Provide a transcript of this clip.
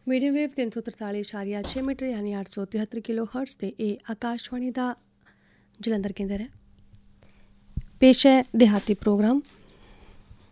Medium wave 343.6 metre ਯਾਨੀ 873 kilo hertz 'ਤੇ ਇਹ ਆਕਾਸ਼ਵਾਣੀ ਦਾ ਜਲੰਧਰ ਕੇਂਦਰ ਹੈ। ਪੇਸ਼ ਹੈ ਦਿਹਾਤੀ ਪ੍ਰੋਗਰਾਮ।